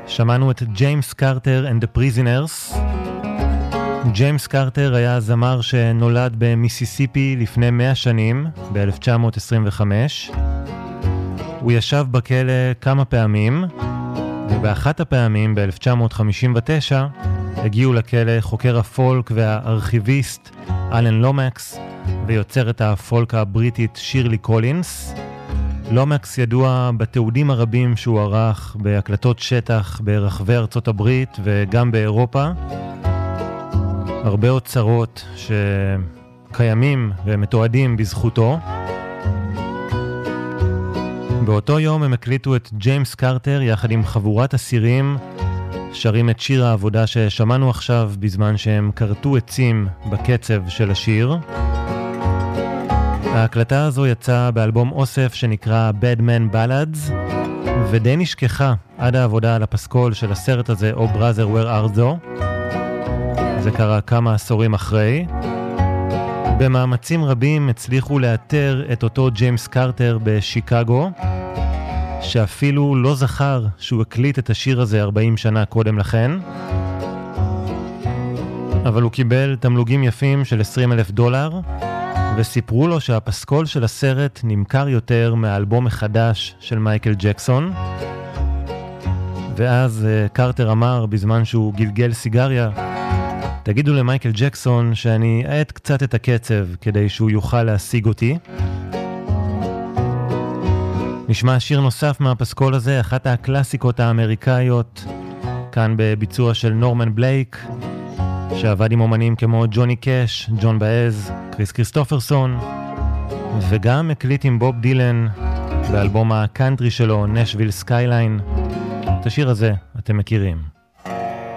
שמענו את ג'יימס קרטר and the Prisoners. ג'יימס קרטר היה זמר שנולד במיסיסיפי לפני 100 שנים, ב-1925. הוא ישב בכלא כמה פעמים, ובאחת הפעמים, ב-1959, הגיעו לכלא חוקר הפולק והארכיביסט אלן לומקס, ויוצרת הפולק הבריטית שירלי קולינס. לומקס ידוע בתיעודים הרבים שהוא ערך בהקלטות שטח ברחבי ארצות הברית וגם באירופה. הרבה אוצרות שקיימים ומתועדים בזכותו. באותו יום הם הקליטו את ג'יימס קרטר יחד עם חבורת אסירים, שרים את שיר העבודה ששמענו עכשיו בזמן שהם קרטו עצים בקצב של השיר. ההקלטה הזו יצאה באלבום אוסף שנקרא Bad Man Ballads, ודי נשכחה עד העבודה על הפסקול של הסרט הזה, או Brother Where Art Thou. זה קרה כמה עשורים אחרי. במאמצים רבים הצליחו לאתר את אותו ג'יימס קרטר בשיקגו, שאפילו לא זכר שהוא הקליט את השיר הזה 40 שנה קודם לכן. אבל הוא קיבל תמלוגים יפים של $20,000, וסיפרו לו שהפסקול של הסרט נמכר יותר מהאלבום החדש של מייקל ג'קסון. ואז קרטר אמר בזמן שהוא גלגל סיגריה, תגידו למייקל ג'קסון שאני אעט קצת את הקצב כדי שהוא יוכל להשיג אותי. נשמע שיר נוסף מהפסקול הזה, אחת הקלאסיקות האמריקאיות, כאן בביצוע של נורמן בלייק, שעבד עם אומנים כמו ג'וני קש, ג'ון באז, קריס קריסטופרסון, וגם הקליט עם בוב דילן באלבום הקאנטרי שלו, נשוויל סקייליין. את השיר הזה אתם מכירים.